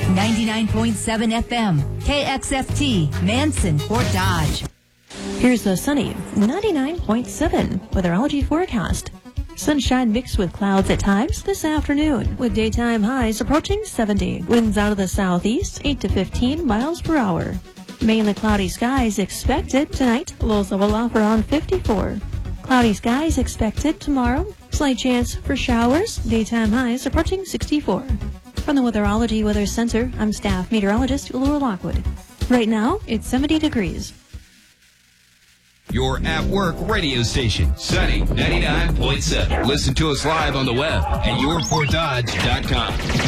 99.7 FM, KXFT, Manson, Fort Dodge. Here's the sunny 99.7 weatherology forecast. Sunshine mixed with clouds at times this afternoon, with daytime highs approaching 70. Winds out of the southeast, 8 to 15 miles per hour. Mainly cloudy skies expected tonight. Lows level off around 54. Cloudy skies expected tomorrow. Slight chance for showers. Daytime highs approaching 64. From the Weatherology Weather Center, I'm staff meteorologist Laura Lockwood. Right now, it's 70 degrees. Your at-work radio station, Sunny 99.7. Listen to us live on the web at yourfortdodge.com.